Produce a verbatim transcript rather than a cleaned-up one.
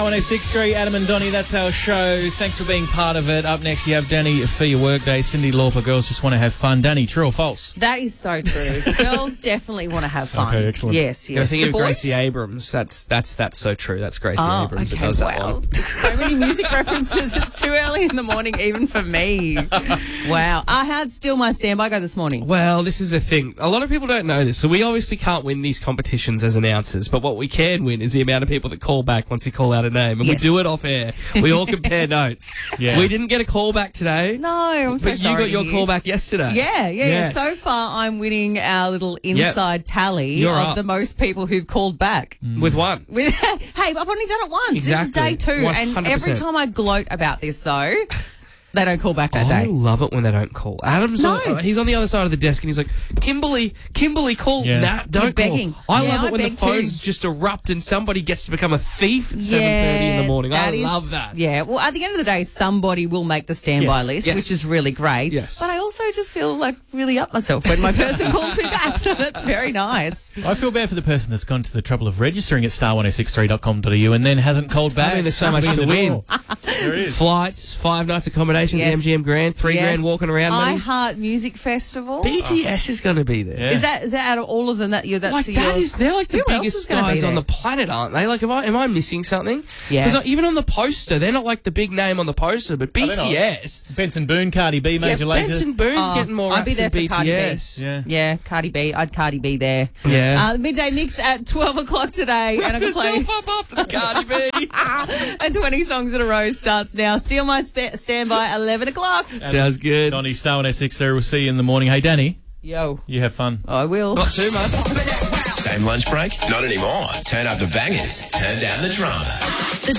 one oh six point three, Adam and Donnie, that's our show. Thanks for being part of it. Up next, you have Danny for your workday. Cindy Lauper, girls just want to have fun. Danny, true or false? That is so true. Girls definitely want to have fun. Okay, excellent. Yes, yes. I think The of boys? Gracie Abrams. That's that's that's so true. That's Gracie Oh, Abrams okay, that does that wow. one. So many music references. It's too early in the morning, even for me. Wow. I had Still My Standby go this morning. Well, this is the thing. A lot of people don't know this. So we obviously can't win these competitions as announcers, but what we can win is the amount of people that call back once you call out a name. And Yes. we do it off air. We all compare notes. Yeah. We didn't get a call back today. No, I'm so but sorry. you got your call back yesterday. Yeah, yeah, Yes. yeah. So far, I'm winning our little inside tally You're of up. the most people who've called back. With one. With, hey, I've only done it once. Exactly. This is day two. one And hundred every percent. time I gloat about this, though, they don't call back that I day. love it when they don't call. Adam's No. on, uh, he's on the other side of the desk and he's like, Kimberly, Kimberly, call. Yeah. Nah, don't You're begging. call. I Yeah, love I it when the beg too. phones just erupt and somebody gets to become a thief at seven thirty in the morning. I that is- love that. Yeah, well, at the end of the day, somebody will make the standby Yes. list, Yes. which is really great. Yes. But I also just feel like really up myself when my person calls me back, so that's very nice. I feel bad for the person that's gone to the trouble of registering at star ten sixty-three dot com dot a u and then hasn't called back. I mean, there's so Must much be in to the win. door. There is. Flights, five nights accommodation at Yes. the M G M Grand, three Yes. grand walking around I money. Heart Music Festival. B T S is going to be there. Yeah. Is that is that out of all of them that you that's Like your, that is, they're like the Who else biggest is gonna be guys on there? the planet, aren't they? Like, am I am I missing something? Yeah. Because even on the poster, they're not like the big name on the poster, but they're not. B T S. Benson Boone, Cardi B, Yeah, Major Lazer. Benson Boone's Oh, getting more I'd be ups there than for Cardi B. B T S. Yeah. Yeah, Cardi B. I'd Cardi B there. Yeah. Uh, the midday mix at twelve o'clock today, and I Wrap can play yourself up after the Cardi B. and twenty songs in a row starts now. Steal My spa- Standby, eleven o'clock. Sounds good. Donnie, star ten sixty-three. We'll see you in the morning. Hey, Danny, Yo, you have fun. I will. Not too much. Same lunch break? Not anymore. Turn up the bangers. Turn down the drama. The